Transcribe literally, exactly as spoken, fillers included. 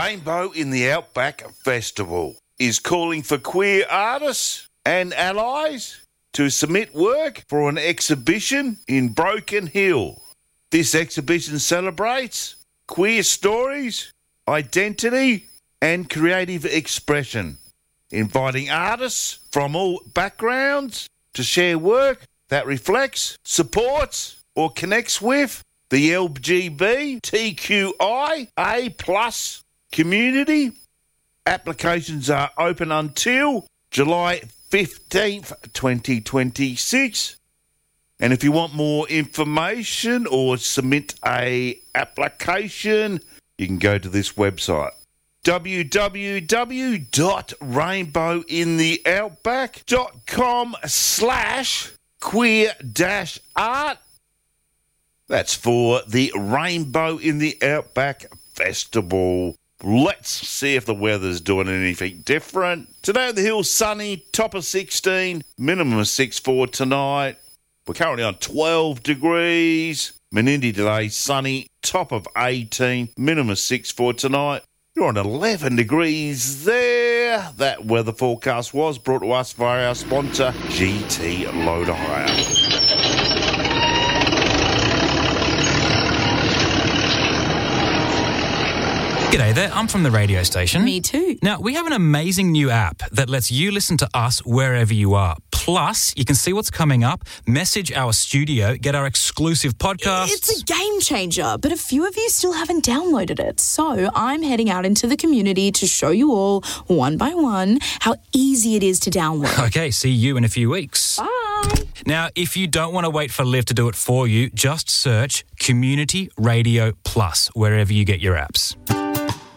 Rainbow in the Outback Festival is calling for queer artists and allies to submit work for an exhibition in Broken Hill. This exhibition celebrates queer stories, identity and creative expression, inviting artists from all backgrounds to share work that reflects, supports or connects with the L G B T Q I A plus community. Applications are open until July fifteenth, twenty twenty-six. And if you want more information or submit a application, you can go to this website, w w w dot rainbow in the outback dot com slash queer dash art. That's for the Rainbow in the Outback Festival. Let's see if the weather's doing anything different. Today on the hill, sunny, top of sixteen, minimum of six four tonight. We're currently on twelve degrees. Menindee today, sunny, top of eighteen, minimum of six four tonight. You're on eleven degrees there. That weather forecast was brought to us by our sponsor, G T Loader Hire. G'day there, I'm from the radio station. Me too. Now, we have an amazing new app that lets you listen to us wherever you are. Plus, you can see what's coming up, message our studio, get our exclusive podcasts. It's a game changer, but a few of you still haven't downloaded it. So I'm heading out into the community to show you all, one by one, how easy it is to download. Okay, see you in a few weeks. Bye. Now, if you don't want to wait for Liv to do it for you, just search Community Radio Plus wherever you get your apps.